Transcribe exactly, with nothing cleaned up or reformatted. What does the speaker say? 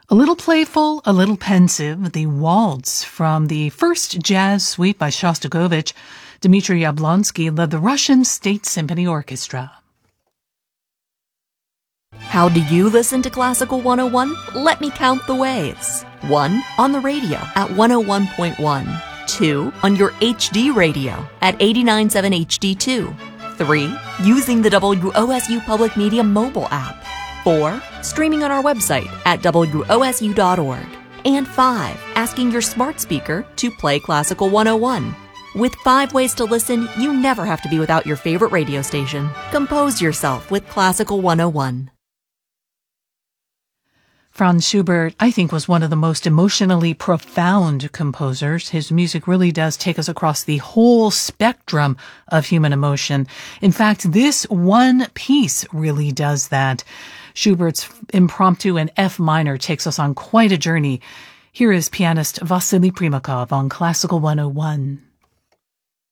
A little playful, a little pensive, the waltz from the first jazz suite by Shostakovich. Dmitry Yablonsky led the Russian State Symphony Orchestra. How do you listen to Classical one oh one? Let me count the ways. one. On the radio at one oh one point one. two. On your H D radio at eighty-nine point seven H D two. three. Using the W O S U Public Media mobile app. four. Streaming on our website at W O S U dot org. And five. Asking your smart speaker to play Classical one oh one. With five ways to listen, you never have to be without your favorite radio station. Compose yourself with Classical one oh one. Franz Schubert, I think, was one of the most emotionally profound composers. His music really does take us across the whole spectrum of human emotion. In fact, this one piece really does that. Schubert's impromptu in F minor takes us on quite a journey. Here is pianist Vasily Primakov on Classical one oh one.